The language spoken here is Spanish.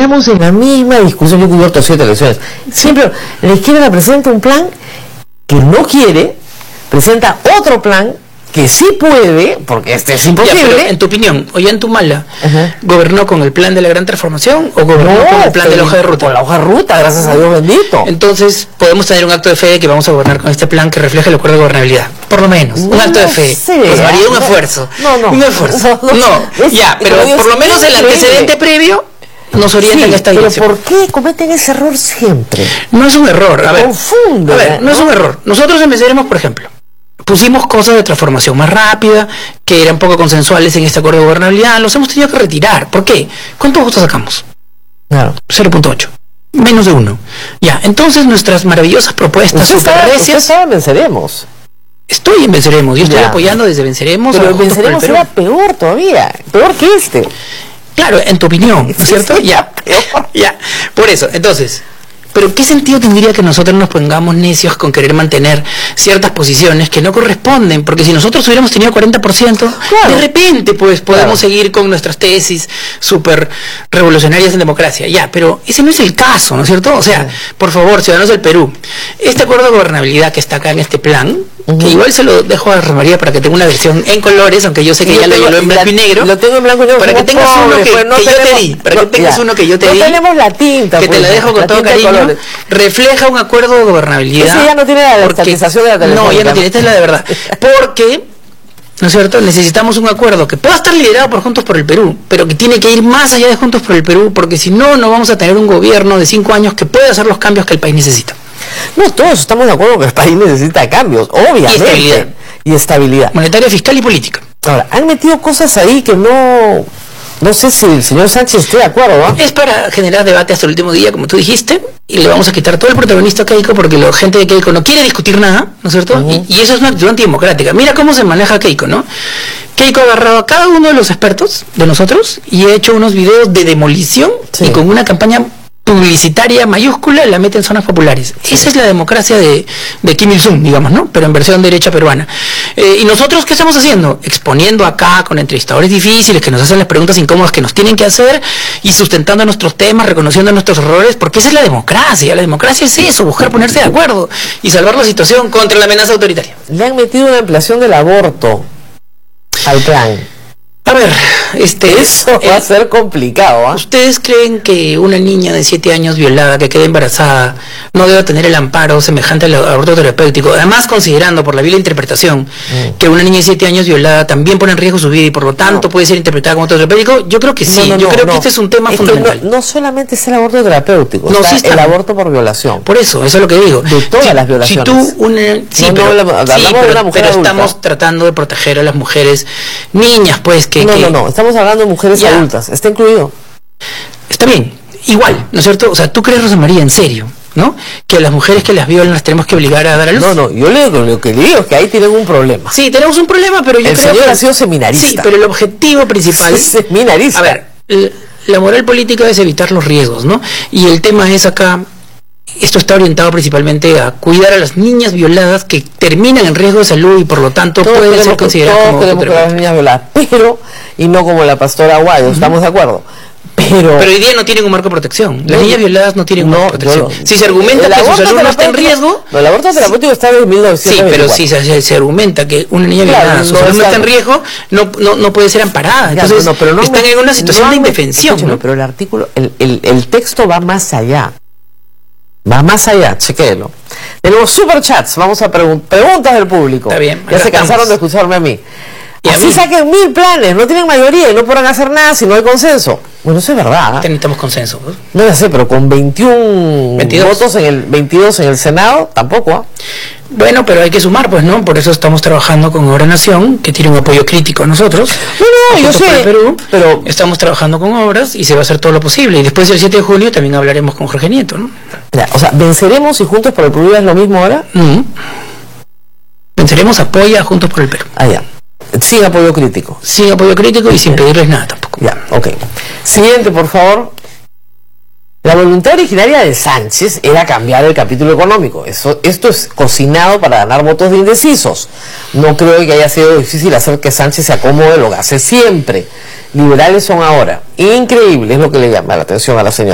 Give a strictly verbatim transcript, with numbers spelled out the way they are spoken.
estamos en la misma discusión. Yo cubierto siete elecciones. Siempre la izquierda presenta un plan que no quiere, presenta otro plan que sí puede, porque este es imposible. Ya, pero en tu opinión, Ollanthumala, uh-huh. ¿gobernó con el plan de la gran transformación o gobernó no, con el plan de la hoja de ruta? Con la hoja de ruta, gracias a Dios bendito. Entonces, podemos tener un acto de fe de que vamos a gobernar con este plan que refleja el acuerdo de gobernabilidad. Por lo menos, un no acto de fe. Sé, pues haría un no, esfuerzo. No, no. Un esfuerzo. No, no, no. Es, ya, pero por lo menos el antecedente previo nos orienta sí, en esta dirección. Pero ¿por qué cometen ese error siempre? No es un error. A ver, confunde, a ver, no, no es un error. Nosotros empezaremos, por ejemplo, pusimos cosas de transformación más rápida, que eran poco consensuales en este acuerdo de gobernabilidad, los hemos tenido que retirar. ¿Por qué? ¿Cuántos votos sacamos? Claro. cero punto ocho. Menos de uno. Ya, entonces nuestras maravillosas propuestas super recias... Usted sabe, venceremos. Estoy en Venceremos, yo estoy ya. apoyando desde Venceremos. Pero Venceremos era peor todavía, peor que este. Claro, en tu opinión, ¿no es cierto? Ya, ya. Por eso, entonces... Pero ¿qué sentido tendría que nosotros nos pongamos necios con querer mantener ciertas posiciones que no corresponden? Porque si nosotros hubiéramos tenido cuarenta por ciento, claro. de repente pues podemos claro. seguir con nuestras tesis súper revolucionarias en democracia. Ya, pero ese no es el caso, ¿no es cierto? O sea, por favor, ciudadanos del Perú, este acuerdo de gobernabilidad que está acá en este plan, uh-huh. que igual se lo dejo a Romaría para que tenga una versión en colores, aunque yo sé que ya lo llevó en blanco y negro. Lo tengo en blanco y negro. Para que tengas uno que, pues no que tenemos, yo te di. Para que tengas ya. uno que yo te no di. No tenemos la tinta. Que pues, te la dejo con todo cariño. Refleja un acuerdo de gobernabilidad. Ese ya no tiene la estatización de la telefónica. No, ya no tiene, esta es la de verdad. Porque, ¿no es cierto?, necesitamos un acuerdo que pueda estar liderado por Juntos por el Perú, pero que tiene que ir más allá de Juntos por el Perú, porque si no, no vamos a tener un gobierno de cinco años que pueda hacer los cambios que el país necesita. No, todos estamos de acuerdo que el país necesita cambios, obviamente. Y estabilidad. Y estabilidad. Monetaria, fiscal y política. Ahora, han metido cosas ahí que no... No sé si el señor Sánchez esté de acuerdo, ¿no? Es para generar debate hasta el último día, como tú dijiste, y le vamos a quitar todo el protagonista a Keiko porque la gente de Keiko no quiere discutir nada, ¿no es cierto? Uh-huh. y, y eso es una actitud antidemocrática. Mira cómo se maneja Keiko, ¿no? Keiko ha agarrado a cada uno de los expertos de nosotros y ha hecho unos videos de demolición sí. y con una campaña publicitaria mayúscula la mete en zonas populares. Sí. Esa es la democracia de, de Kim Il-sung, digamos, ¿no? Pero en versión derecha peruana. Eh, ¿Y nosotros qué estamos haciendo? Exponiendo acá con entrevistadores difíciles que nos hacen las preguntas incómodas que nos tienen que hacer y sustentando nuestros temas, reconociendo nuestros errores, porque esa es la democracia. La democracia es eso, buscar ponerse de acuerdo y salvar la situación contra la amenaza autoritaria. Le han metido una ampliación del aborto al plan. A ver, este eso va eh, a ser complicado. ¿eh? ¿Ustedes creen que una niña de siete años violada que quede embarazada no debe tener el amparo semejante al aborto terapéutico? Además, considerando por la vía de interpretación mm. que una niña de siete años violada también pone en riesgo su vida y por lo tanto no. puede ser interpretada como aborto terapéutico, yo creo que sí. No, no, yo no, creo no. que este es un tema es fundamental. No, no solamente es el aborto terapéutico, no, está sí está. el aborto por violación. Por eso, eso es lo que digo. De todas si, las violaciones. Si tú una, sí, no, pero, no, hablamos sí, pero, de una mujer pero adulta. Estamos tratando de proteger a las mujeres niñas, pues que... No, que, no, no, estamos hablando de mujeres ya. adultas, está incluido. Está bien, igual, ¿no es cierto? O sea, ¿tú crees, Rosa María, en serio, ¿no? Que a las mujeres que las violan las tenemos que obligar a dar a luz. No, no, yo le, lo que le digo es que ahí tienen un problema. Sí, tenemos un problema, pero yo el creo señor que... ha sido seminarista. Sí, pero el objetivo principal... Es seminarista. A ver, la moral política es evitar los riesgos, ¿no? Y el tema es acá... Esto está orientado principalmente a cuidar a las niñas violadas que terminan en riesgo de salud y por lo tanto todos pueden ser consideradas como queremos que las niñas violadas, pero y no como la pastora Aguayo, uh-huh. ¿estamos de acuerdo? Pero, pero hoy día no tienen un marco de protección. Las no, niñas violadas no tienen un no, marco de protección. Yo, si se argumenta que su salud no está en riesgo... No, el aborto terapéutico sí, está en mil novecientos veinticuatro. Sí, pero si se, se argumenta que una niña claro, violada, su no salud no está en riesgo, no, no, no puede ser amparada. Entonces, no, no, pero no están me, en una situación no, de indefensión. ¿no? Pero el artículo, el, el, el texto va más allá. Va más allá, chequéelo. Tenemos superchats, vamos a pregun preguntas del público. Está bien. Ya se cansaron estamos. de escucharme a mí. Y Así a mí? saquen mil planes, no tienen mayoría y no podrán hacer nada si no hay consenso. Bueno, eso es verdad. ¿eh? Necesitamos consenso. ¿eh? No lo sé, pero con veintiún votos en el veintidós en el Senado, tampoco. ¿eh? Bueno, pero hay que sumar, pues, ¿no? Por eso estamos trabajando con Obra Nación, que tiene un apoyo crítico a nosotros. No, no, yo sé, Perú, pero... Estamos trabajando con Obras y se va a hacer todo lo posible. Y después del siete de julio también hablaremos con Jorge Nieto, ¿no? O sea, ¿venceremos y Juntos por el Perú es lo mismo ahora? Mm. Venceremos apoya a Juntos por el Perú. Ah, ya. Sin apoyo crítico. Sin apoyo crítico y sin pedirles nada tampoco. Ya, ok. Siguiente, por favor. La voluntad originaria de Sánchez era cambiar el capítulo económico. Eso, esto es cocinado para ganar votos de indecisos. No creo que haya sido difícil hacer que Sánchez se acomode lo que hace siempre. Liberales son ahora. Increíble, es lo que le llama la atención a la señora.